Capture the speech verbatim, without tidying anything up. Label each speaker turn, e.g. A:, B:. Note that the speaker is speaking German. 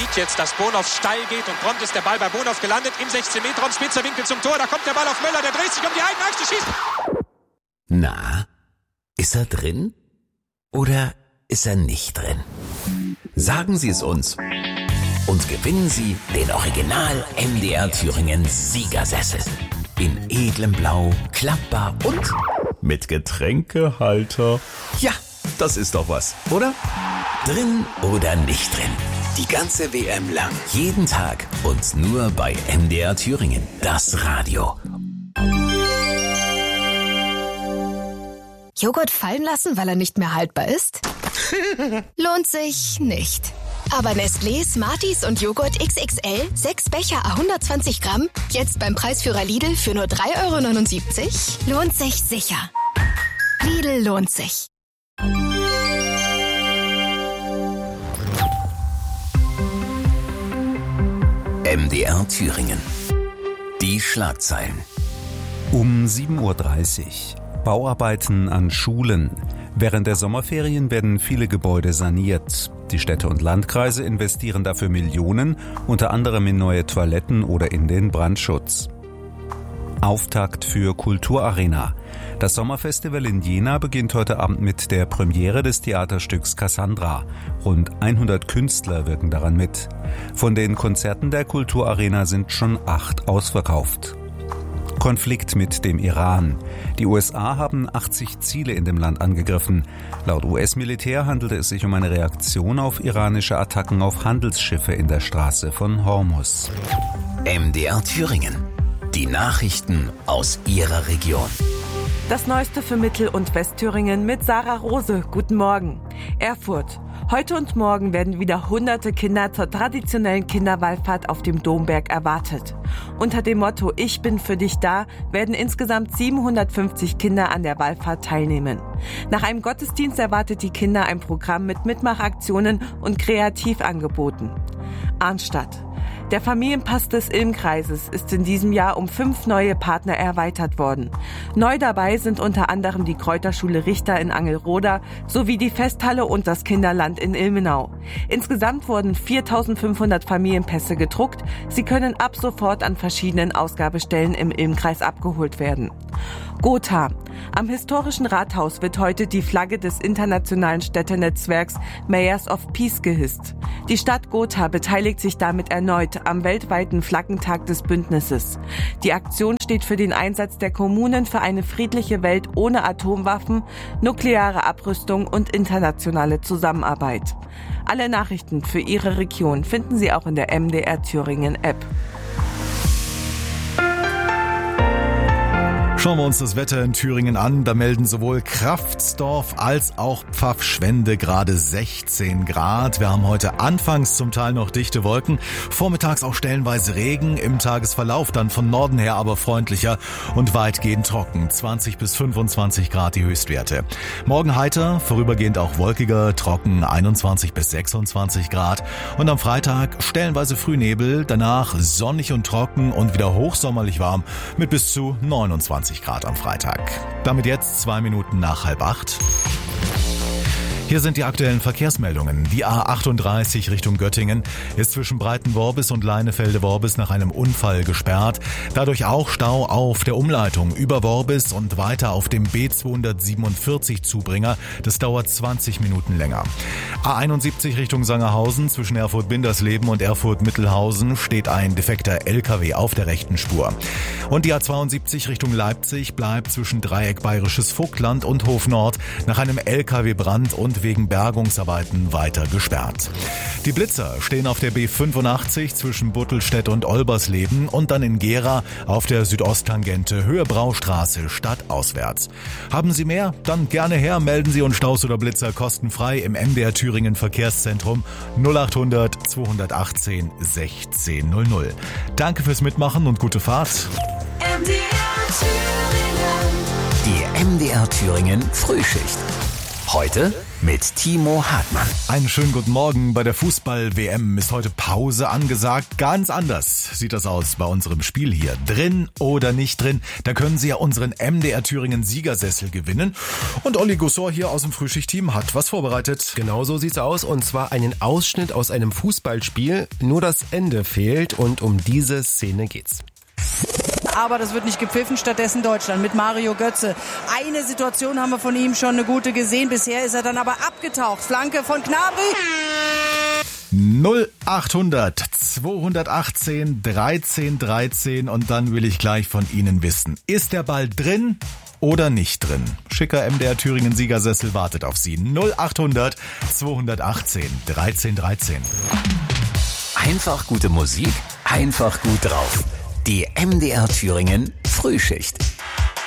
A: sieht jetzt, dass Bonhoff steil geht und prompt ist der Ball bei Bonhoff gelandet im sechzehn Meter Raum, spitzer Winkel zum Tor. Da kommt der Ball auf Möller, der dreht sich um die eigene Achse, schießt.
B: Na, ist er drin? Oder ist er nicht drin? Sagen Sie es uns. Und gewinnen Sie den Original M D R Thüringen Siegersessel. In edlem Blau, klappbar und mit Getränkehalter. Ja, das ist doch was, oder? Drin oder nicht drin? Die ganze W M lang. Jeden Tag und nur bei M D R Thüringen. Das Radio.
C: Joghurt fallen lassen, weil er nicht mehr haltbar ist? Lohnt sich nicht. Aber Nestlé, Smarties und Joghurt X X L, sechs Becher à hundertzwanzig Gramm, jetzt beim Preisführer Lidl für nur drei Euro neunundsiebzig, lohnt sich sicher. Lidl lohnt sich.
B: M D R Thüringen. Die Schlagzeilen.
D: Um sieben Uhr dreißig. Bauarbeiten an Schulen. Während der Sommerferien werden viele Gebäude saniert. Die Städte und Landkreise investieren dafür Millionen, unter anderem in neue Toiletten oder in den Brandschutz. Auftakt für Kulturarena. Das Sommerfestival in Jena beginnt heute Abend mit der Premiere des Theaterstücks Cassandra. Rund hundert Künstler wirken daran mit. Von den Konzerten der Kulturarena sind schon acht ausverkauft. Konflikt mit dem Iran. Die U S A haben achtzig Ziele in dem Land angegriffen. Laut U S-Militär handelte es sich um eine Reaktion auf iranische Attacken auf Handelsschiffe in der Straße von Hormuz.
B: M D R Thüringen. Die Nachrichten aus Ihrer Region.
E: Das Neueste für Mittel- und Westthüringen mit Sarah Rose. Guten Morgen. Erfurt. Heute und morgen werden wieder hunderte Kinder zur traditionellen Kinderwallfahrt auf dem Domberg erwartet. Unter dem Motto Ich bin für dich da werden insgesamt siebenhundertfünfzig Kinder an der Wallfahrt teilnehmen. Nach einem Gottesdienst erwartet die Kinder ein Programm mit Mitmachaktionen und Kreativangeboten. Arnstadt. Der Familienpass des Ilm-Kreises ist in diesem Jahr um fünf neue Partner erweitert worden. Neu dabei sind unter anderem die Kräuterschule Richter in Angelroda sowie die Festhalle und das Kinderland in Ilmenau. Insgesamt wurden viertausendfünfhundert Familienpässe gedruckt. Sie können ab sofort an verschiedenen Ausgabestellen im Ilm-Kreis abgeholt werden. Gotha. Am historischen Rathaus wird heute die Flagge des internationalen Städtenetzwerks Mayors of Peace gehisst. Die Stadt Gotha beteiligt sich damit erneut am weltweiten Flaggentag des Bündnisses. Die Aktion steht für den Einsatz der Kommunen für eine friedliche Welt ohne Atomwaffen, nukleare Abrüstung und internationale Zusammenarbeit. Alle Nachrichten für Ihre Region finden Sie auch in der M D R Thüringen App.
F: Schauen wir uns das Wetter in Thüringen an. Da melden sowohl Kraftsdorf als auch Pfaffschwende gerade sechzehn Grad. Wir haben heute anfangs zum Teil noch dichte Wolken, vormittags auch stellenweise Regen, im Tagesverlauf dann von Norden her aber freundlicher und weitgehend trocken. zwanzig bis fünfundzwanzig Grad die Höchstwerte. Morgen heiter, vorübergehend auch wolkiger, trocken einundzwanzig bis sechsundzwanzig Grad. Und am Freitag stellenweise Frühnebel, danach sonnig und trocken und wieder hochsommerlich warm mit bis zu neunundzwanzig Grad am Freitag. Damit jetzt zwei Minuten nach halb acht. Hier sind die aktuellen Verkehrsmeldungen. Die A achtunddreißig Richtung Göttingen ist zwischen Breitenworbis und Leinefelde-Worbis nach einem Unfall gesperrt. Dadurch auch Stau auf der Umleitung über Worbis und weiter auf dem B zweihundertsiebenundvierzig Zubringer. Das dauert zwanzig Minuten länger. A einundsiebzig Richtung Sangerhausen zwischen Erfurt-Bindersleben und Erfurt-Mittelhausen steht ein defekter L K W auf der rechten Spur. Und die A zweiundsiebzig Richtung Leipzig bleibt zwischen Dreieck Bayerisches Vogtland und Hof Nord nach einem L K W-Brand und wegen Bergungsarbeiten weiter gesperrt. Die Blitzer stehen auf der B fünfundachtzig zwischen Buttelstedt und Olbersleben und dann in Gera auf der Südosttangente Höhe Braustraße stadtauswärts. Haben Sie mehr? Dann gerne her, melden Sie uns Staus oder Blitzer kostenfrei im M D R Thüringen Verkehrszentrum null achthundert zweihundertachtzehn sechzehn null null. Danke fürs Mitmachen und gute Fahrt.
B: M D R Thüringen. Die M D R Thüringen Frühschicht. Heute mit Timo Hartmann.
F: Einen schönen guten Morgen. Bei der Fußball-W M ist heute Pause angesagt. Ganz anders sieht das aus bei unserem Spiel hier. Drin oder nicht drin, da können Sie ja unseren M D R Thüringen Siegersessel gewinnen. Und Olli Gussor hier aus dem Frühschichtteam hat was vorbereitet.
G: Genau so sieht's aus, und zwar einen Ausschnitt aus einem Fußballspiel. Nur das Ende fehlt und um diese Szene geht's.
H: Aber das wird nicht gepfiffen, stattdessen Deutschland mit Mario Götze. Eine Situation haben wir von ihm schon eine gute gesehen. Bisher ist er dann aber abgetaucht. Flanke von Gnabry.
F: null achthundert zweihundertachtzehn dreizehn dreizehn und dann will ich gleich von Ihnen wissen, ist der Ball drin oder nicht drin? Schicker M D R Thüringen Siegersessel wartet auf Sie. null achthundert zweihundertachtzehn dreizehn dreizehn.
B: Einfach gute Musik, einfach gut drauf. Die M D R Thüringen Frühschicht.